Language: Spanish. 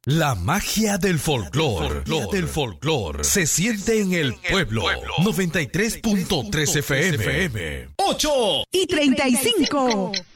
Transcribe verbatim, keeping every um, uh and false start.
La magia del folclor, del folclor, se siente en el pueblo. noventa y tres punto tres F M. ocho y treinta y cinco.